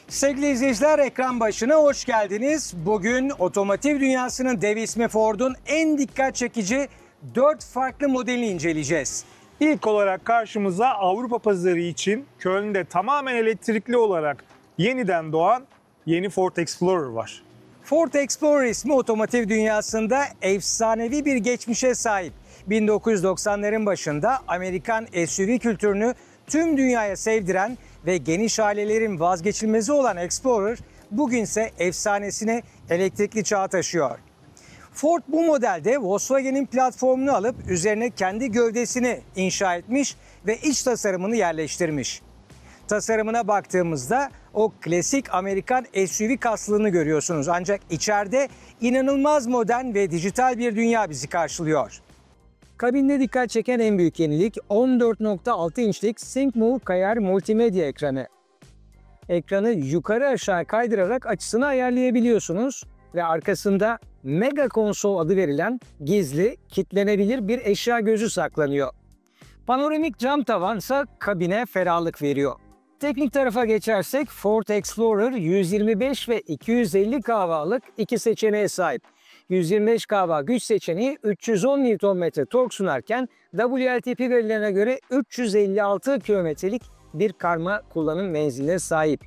Sevgili izleyiciler, ekran başına hoş geldiniz. Bugün otomotiv dünyasının dev ismi Ford'un en dikkat çekici 4 farklı modelini inceleyeceğiz. İlk olarak karşımıza Avrupa pazarı için Köln'de tamamen elektrikli olarak yeniden doğan yeni Ford Explorer var. Ford Explorer ismi otomotiv dünyasında efsanevi bir geçmişe sahip. 1990'ların başında Amerikan SUV kültürünü tüm dünyaya sevdiren ve geniş ailelerin vazgeçilmezi olan Explorer, bugünse efsanesini elektrikli çağa taşıyor. Ford bu modelde Volkswagen'in platformunu alıp üzerine kendi gövdesini inşa etmiş ve iç tasarımını yerleştirmiş. Tasarımına baktığımızda o klasik Amerikan SUV kaslığını görüyorsunuz. Ancak içeride inanılmaz modern ve dijital bir dünya bizi karşılıyor. Kabinde dikkat çeken en büyük yenilik 14.6 inçlik SyncMove Kayar multimedya ekranı. Ekranı yukarı aşağı kaydırarak açısını ayarlayabiliyorsunuz ve arkasında Mega Konsol adı verilen gizli, kilitlenebilir bir eşya gözü saklanıyor. Panoramik cam tavansa kabine ferahlık veriyor. Teknik tarafa geçersek Ford Explorer 125 ve 250 kW'lık iki seçeneğe sahip. 125 kW güç seçeneği 310 Nm tork sunarken WLTP verilerine göre 356 kilometrelik bir karma kullanım menziline sahip.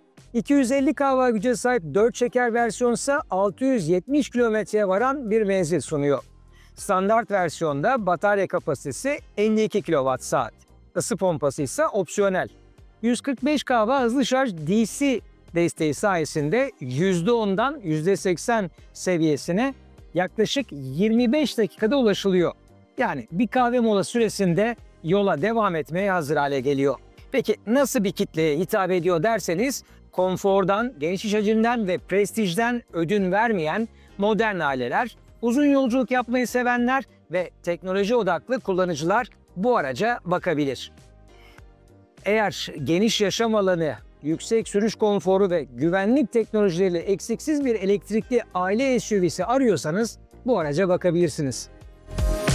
250 kW güce sahip 4 çeker versiyon ise 670 kilometreye varan bir menzil sunuyor. Standart versiyonda batarya kapasitesi 52 kWh. Isı pompası ise opsiyonel. 145 kW hızlı şarj DC desteği sayesinde %10'dan %80 seviyesine yaklaşık 25 dakikada ulaşılıyor. Yani bir kahve mola süresinde yola devam etmeye hazır hale geliyor. Peki nasıl bir kitleye hitap ediyor derseniz, konfordan, geniş iç hacimden ve prestijden ödün vermeyen modern aileler, uzun yolculuk yapmayı sevenler ve teknoloji odaklı kullanıcılar bu araca bakabilir. Eğer geniş yaşam alanı, yüksek sürüş konforu ve güvenlik teknolojileriyle eksiksiz bir elektrikli aile SUV'si arıyorsanız bu araca bakabilirsiniz.